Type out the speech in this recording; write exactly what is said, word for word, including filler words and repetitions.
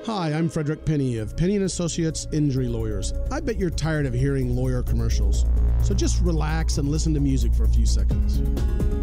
Hi, I'm Frederick Penny of Penny and Associates Injury Lawyers. I bet you're tired of hearing lawyer commercials, so just relax and listen to music for a few seconds.